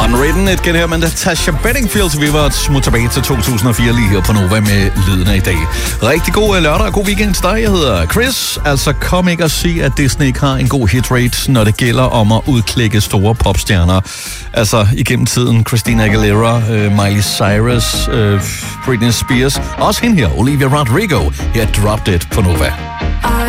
Unwritten, et gen her med Natasha Bedingfield, så vi var et smut tilbage til 2004 lige her på Nova med lyden af i dag. Rigtig god lørdag og god weekend til dig. Jeg hedder Chris. Altså kom ikke og se, at Disney ikke har en god hitrate, når det gælder om at udklække store popstjerner. Altså igennem tiden Christina Aguilera, Miley Cyrus, Britney Spears, også hende her, Olivia Rodrigo, her Drop Dead på Nova.